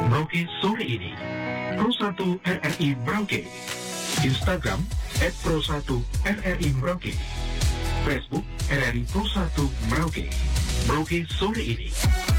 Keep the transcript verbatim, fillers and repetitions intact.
Merauke sore ini. Pro satu R R I Merauke. Instagram at Pro satu R R I Merauke. Facebook R R I Pro satu Merauke. Merauke sore ini.